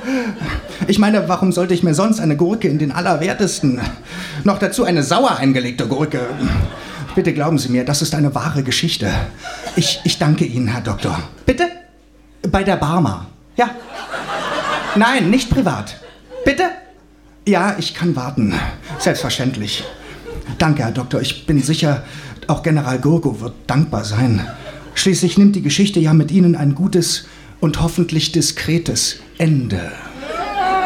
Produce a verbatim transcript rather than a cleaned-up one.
Ich meine, warum sollte ich mir sonst eine Gurke in den Allerwertesten, noch dazu eine sauer eingelegte Gurke... Bitte glauben Sie mir, das ist eine wahre Geschichte. Ich, ich danke Ihnen, Herr Doktor. Bitte? Bei der Barmer. Ja. Nein, nicht privat. Bitte? Ja, ich kann warten. Selbstverständlich. Danke, Herr Doktor. Ich bin sicher, auch General Gurgo wird dankbar sein. Schließlich nimmt die Geschichte ja mit Ihnen ein gutes und hoffentlich diskretes Ende.